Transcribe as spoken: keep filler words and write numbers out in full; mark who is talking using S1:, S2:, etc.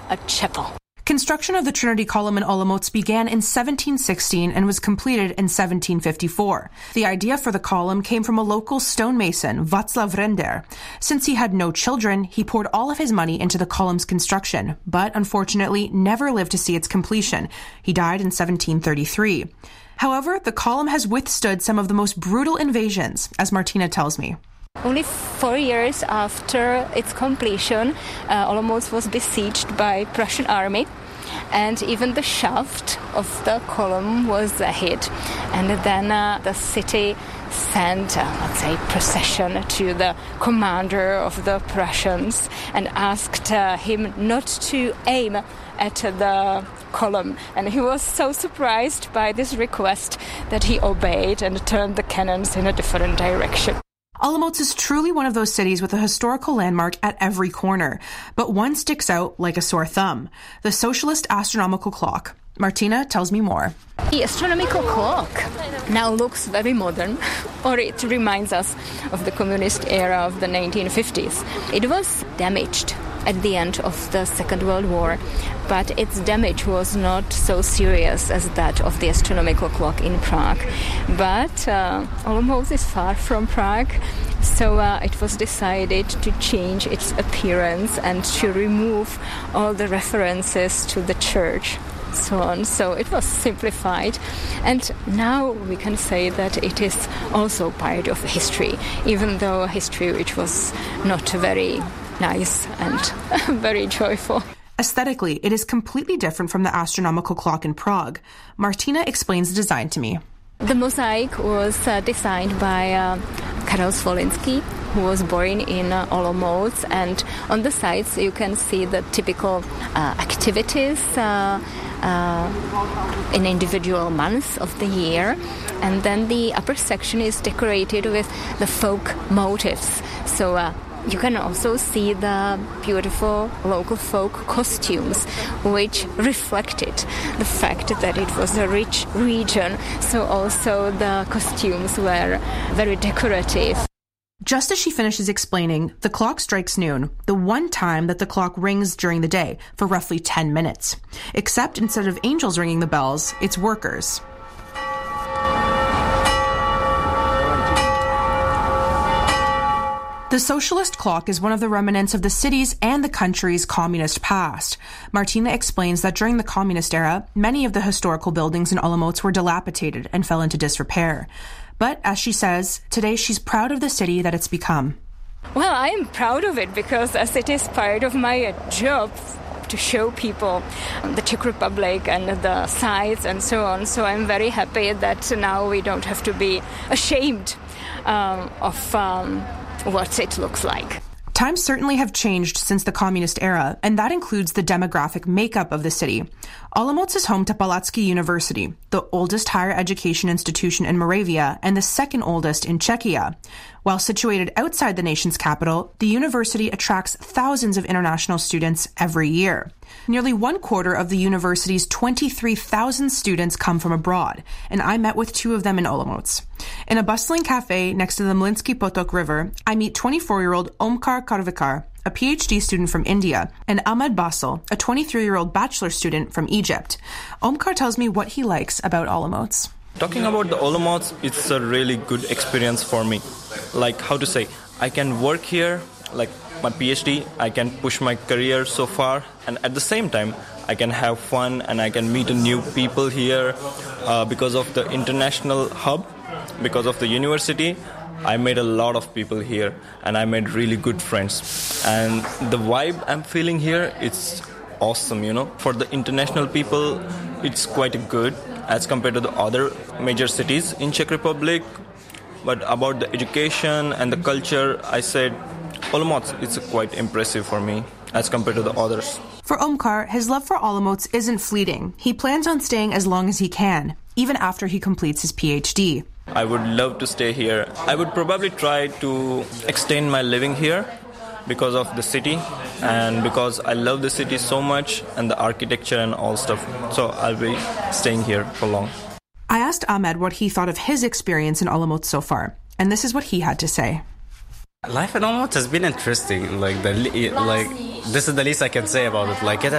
S1: a chapel.
S2: Construction of the Trinity Column in Olomouc began in seventeen sixteen and was completed in seventeen fifty-four. The idea for the column came from a local stonemason, Václav Render. Since he had no children, he poured all of his money into the column's construction, but unfortunately never lived to see its completion. He died in seventeen thirty-three. However, the column has withstood some of the most brutal invasions, as Martina tells me.
S1: Only four years after its completion, uh, Olomouc was besieged by Prussian army, and even the shaft of the column was uh, hit. And then uh, the city sent, uh, let's say, procession to the commander of the Prussians and asked uh, him not to aim at the column. And he was so surprised by this request that he obeyed and turned the cannons in a different direction.
S2: Olomouc is truly one of those cities with a historical landmark at every corner, but one sticks out like a sore thumb: the socialist astronomical clock. Martina tells me more.
S1: The astronomical clock now looks very modern, or it reminds us of the communist era of the nineteen fifties. It was damaged at the end of the Second World War, but its damage was not so serious as that of the astronomical clock in Prague. But uh, Olomouc is far from Prague, so uh, it was decided to change its appearance and to remove all the references to the church, so on. So it was simplified, and now we can say that it is also part of history, even though history which was not very nice and very joyful.
S2: Aesthetically, it is completely different from the astronomical clock in Prague. Martina explains the design to me.
S1: The mosaic was uh, designed by uh, Karel Svolinský, who was born in uh, Olomouc, and on the sides you can see the typical uh, activities uh, uh, in individual months of the year, and then the upper section is decorated with the folk motifs. So uh, you can also see the beautiful local folk costumes, which reflected the fact that it was a rich region. So also the costumes were very decorative.
S2: Just as she finishes explaining, the clock strikes noon, the one time that the clock rings during the day for roughly ten minutes. Except instead of angels ringing the bells, it's workers. The socialist clock is one of the remnants of the city's and the country's communist past. Martina explains that during the communist era, many of the historical buildings in Olomouc were dilapidated and fell into disrepair. But, as she says, today she's proud of the city that it's become.
S1: Well, I am proud of it because as it is part of my job to show people the Czech Republic and the sites and so on. So I'm very happy that now we don't have to be ashamed um, of um, what it looks like.
S2: Times certainly have changed since the communist era, and that includes the demographic makeup of the city. Olomouc is home to Palacký University, the oldest higher education institution in Moravia and the second oldest in Czechia. While situated outside the nation's capital, the university attracts thousands of international students every year. Nearly one quarter of the university's twenty-three thousand students come from abroad, and I met with two of them in Olomouc. In a bustling cafe next to the Mlynský potok River, I meet twenty-four-year-old Omkar Karvikar, a P H D student from India, and Ahmed Basel, a twenty-three-year-old bachelor student from Egypt. Omkar tells me what he likes about Olomouc.
S3: Talking about the Olomouc, it's a really good experience for me. Like, how to say, I can work here, like my P H D, I can push my career so far, and at the same time, I can have fun and I can meet new people here uh, because of the international hub, because of the university. I made a lot of people here and I made really good friends. And the vibe I'm feeling here, it's awesome, you know. For the international people, it's quite good as compared to the other major cities in Czech Republic. But about the education and the culture, I said Olomouc is quite impressive for me as compared to the others.
S2: For Omkar, his love for Olomouc isn't fleeting. He plans on staying as long as he can, even after he completes his P H D.
S3: I would love to stay here. I would probably try to extend my living here because of the city and because I love the city so much and the architecture and all stuff. So I'll be staying here for long.
S2: I asked Ahmed what he thought of his experience in Olomouc so far, and this is what he had to say.
S4: Life in Olomouc has been interesting. Like the like, this is the least I can say about it. Like it